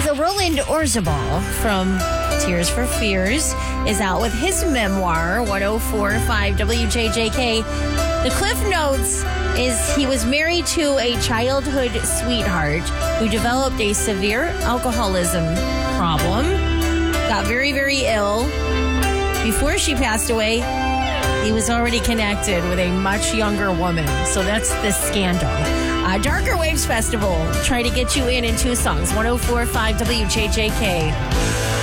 So Roland Orzabal from Tears for Fears is out with his memoir, 104.5 WJJK. The Cliff Notes is he was married to a childhood sweetheart who developed a severe alcoholism problem, got very, very ill. Before she passed away, he was already connected with a much younger woman. So that's the scandal. Darker Waves Festival, try to get you in 2 songs. 104.5 WJJK.